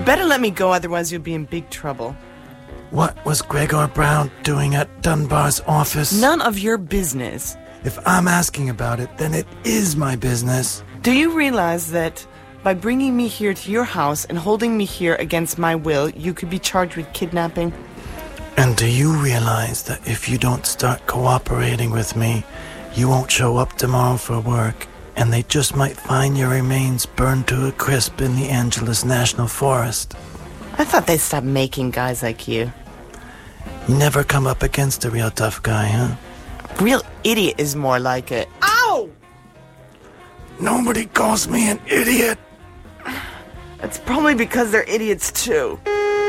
better let me go, otherwise you'll be in big trouble. What was Gregor Brown doing at Dunbar's office? None of your business. If I'm asking about it, then it is my business. Do you realize that by bringing me here to your house and holding me here against my will, you could be charged with kidnapping? And do you realize that if you don't start cooperating with me, you won't show up tomorrow for work, and they just might find your remains burned to a crisp in the Angeles National Forest? I thought they stopped making guys like you. You never come up against a real tough guy, huh? Real idiot is more like it. Ow! Nobody calls me an idiot. That's probably because they're idiots too.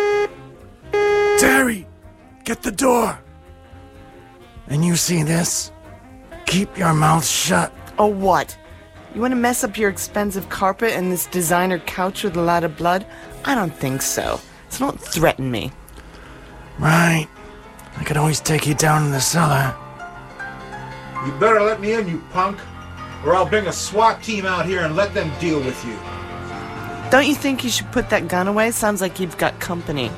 Terry, get the door. And you see this? Keep your mouth shut. Oh, what? You want to mess up your expensive carpet and this designer couch with a lot of blood? I don't think so. So don't threaten me. Right. I could always take you down in the cellar. You better let me in, you punk, or I'll bring a SWAT team out here and let them deal with you. Don't you think you should put that gun away? Sounds like you've got company.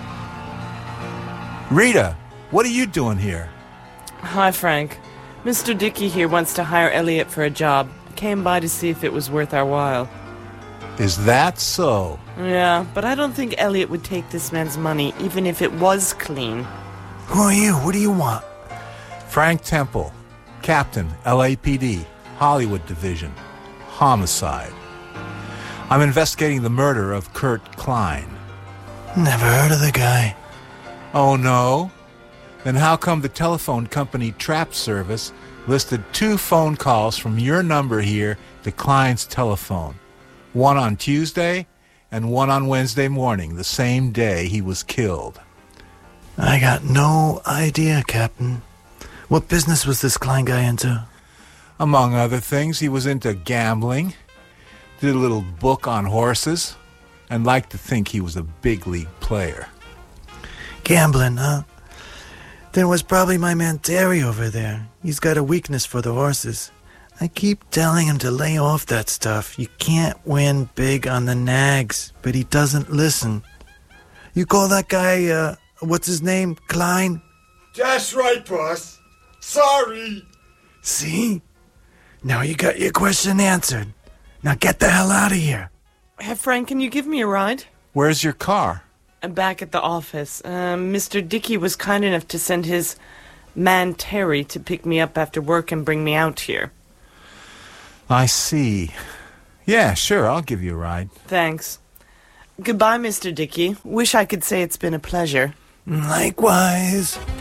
Rita, what are you doing here? Hi, Frank. Mr. Dickey here wants to hire Elliot for a job. Came by to see if it was worth our while. Is that so? Yeah, but I don't think Elliot would take this man's money, even if it was clean. Who are you? What do you want? Frank Temple, Captain, LAPD, Hollywood Division, homicide. I'm investigating the murder of Kurt Klein. Never heard of the guy. Oh, no? Then how come the telephone company Trap Service listed 2 phone calls from your number here to Klein's telephone? One on Tuesday and one on Wednesday morning, the same day he was killed. I got no idea, Captain. What business was this Klein guy into? Among other things, he was into gambling, did a little book on horses, and liked to think he was a big league player. Gambling, huh? Then it was probably my man Terry over there. He's got a weakness for the horses. I keep telling him to lay off that stuff. You can't win big on the nags, but he doesn't listen. You call that guy, what's his name, Klein? That's right, boss. Sorry. See? Now you got your question answered. Now get the hell out of here. Hey, Frank, can you give me a ride? Where's your car? I'm back at the office. Mr. Dickey was kind enough to send his man Terry to pick me up after work and bring me out here. I see. Yeah, sure, I'll give you a ride. Thanks. Goodbye, Mr. Dickey. Wish I could say it's been a pleasure. Likewise.